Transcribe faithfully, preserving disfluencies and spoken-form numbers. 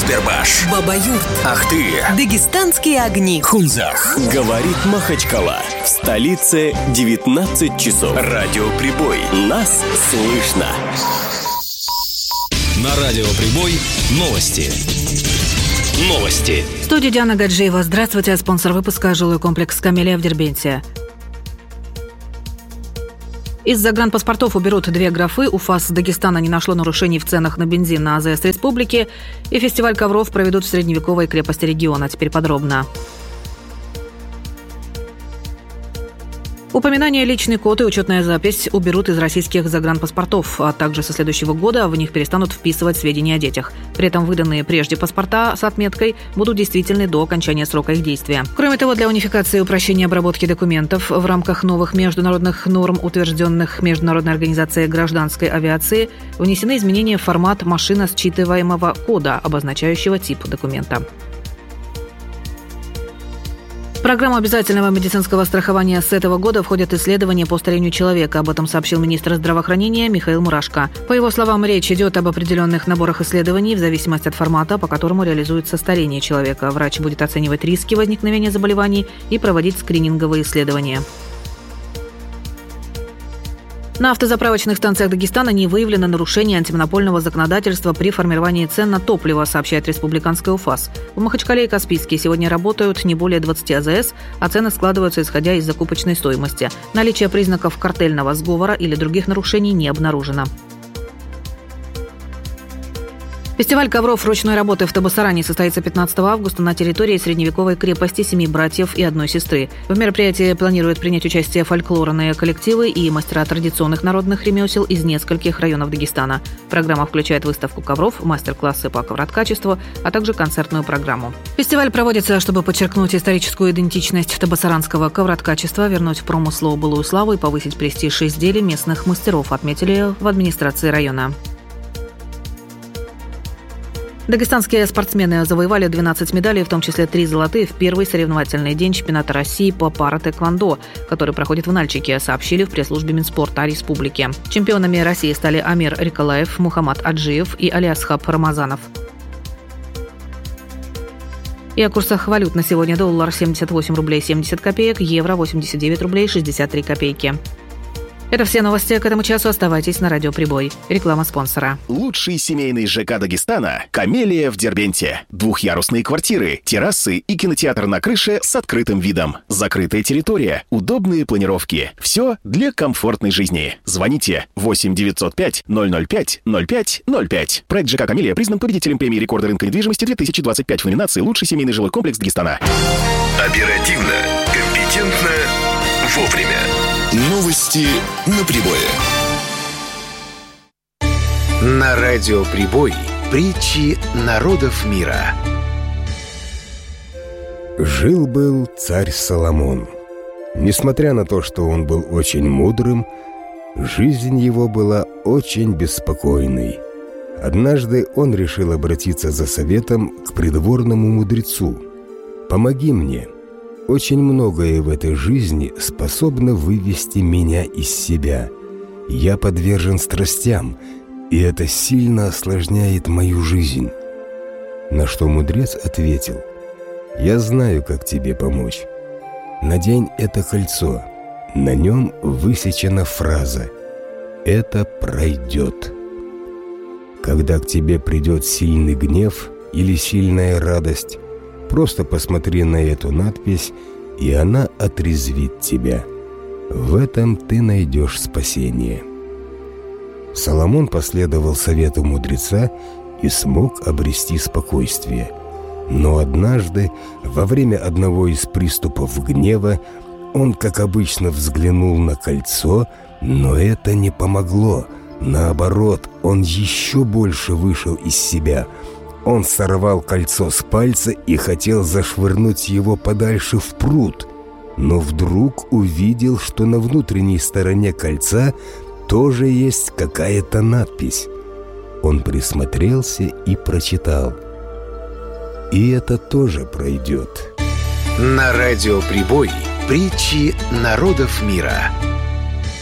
Кузбербаш, Баба-Юрт, Ахты, Дагестанские огни, Хунзах. Говорит Махачкала. В столице девятнадцать часов. Радио Прибой. Нас слышно. На Радио Прибой новости. Новости. В студии Диана Гаджиева. Здравствуйте. Спонсор выпуска — жилой комплекс «Камелия» в Дербенте. Из загранпаспортов уберут две графы. УФАС Дагестана не нашло нарушений в ценах на бензин на АЗС республики. И фестиваль ковров проведут в средневековой крепости региона. Теперь подробно. Упоминание «личный код» и учетная запись уберут из российских загранпаспортов, а также со следующего года в них перестанут вписывать сведения о детях. При этом выданные прежде паспорта с отметкой будут действительны до окончания срока их действия. Кроме того, для унификации и упрощения обработки документов в рамках новых международных норм, утвержденных Международной организацией гражданской авиации, внесены изменения в формат машиносчитываемого кода, обозначающего тип документа. В программу обязательного медицинского страхования с этого года входят исследования по старению человека. Об этом сообщил министр здравоохранения Михаил Мурашко. По его словам, речь идет об определенных наборах исследований в зависимости от формата, по которому реализуется старение человека. Врач будет оценивать риски возникновения заболеваний и проводить скрининговые исследования. На автозаправочных станциях Дагестана не выявлено нарушение антимонопольного законодательства при формировании цен на топливо, сообщает республиканская УФАС. В Махачкале и Каспийске сегодня работают не более двадцати АЗС, а цены складываются исходя из закупочной стоимости. Наличие признаков картельного сговора или других нарушений не обнаружено. Фестиваль ковров ручной работы в Табасаране состоится пятнадцатого августа на территории средневековой крепости семи братьев и одной сестры. В мероприятии планируют принять участие фольклорные коллективы и мастера традиционных народных ремесел из нескольких районов Дагестана. Программа включает выставку ковров, мастер-классы по ковроткачеству, а также концертную программу. Фестиваль проводится, чтобы подчеркнуть историческую идентичность табасаранского ковроткачества, вернуть промыслу былую славу и повысить престиж изделий местных мастеров, отметили в администрации района. Дагестанские спортсмены завоевали двенадцать медалей, в том числе три золотые, в первый соревновательный день чемпионата России по пара-тэквондо, который проходит в Нальчике, сообщили в пресс-службе Минспорта республики. Чемпионами России стали Амир Рикалаев, Мухаммад Аджиев и Алиасхаб Рамазанов. И о курсах валют на сегодня: доллар семьдесят восемь рублей семьдесят копеек, евро восемьдесят девять рублей шестьдесят три копейки. Это все новости к этому часу. Оставайтесь на Радио Прибой. Реклама спонсора. Лучший семейный ЖК Дагестана — «Камелия» в Дербенте. Двухъярусные квартиры, террасы и кинотеатр на крыше с открытым видом. Закрытая территория, удобные планировки. Все для комфортной жизни. Звоните восемь девятьсот пять ноль ноль пять ноль пять ноль пять. Проект ЖК «Камелия» признан победителем премии «Рекорды рынка недвижимости» две тысячи двадцать пять в номинации «Лучший семейный жилой комплекс Дагестана». Оперативно, компетентно, вовремя. Новости на Прибое. На Радио Прибой притчи народов мира. Жил-был царь Соломон. Несмотря на то, что он был очень мудрым, жизнь его была очень беспокойной. Однажды он решил обратиться за советом к придворному мудрецу. «Помоги мне. Очень многое в этой жизни способно вывести меня из себя. Я подвержен страстям, и это сильно осложняет мою жизнь». На что мудрец ответил: «Я знаю, как тебе помочь. Надень это кольцо. На нем высечена фраза: «Это пройдет». Когда к тебе придет сильный гнев или сильная радость, просто посмотри на эту надпись, и она отрезвит тебя. В этом ты найдешь спасение». Соломон последовал совету мудреца и смог обрести спокойствие. Но однажды, во время одного из приступов гнева, он, как обычно, взглянул на кольцо, но это не помогло. Наоборот, он еще больше вышел из себя. Он сорвал кольцо с пальца и хотел зашвырнуть его подальше в пруд, но вдруг увидел, что на внутренней стороне кольца тоже есть какая-то надпись. Он присмотрелся и прочитал: «И это тоже пройдет». На Радио Прибой притчи народов мира.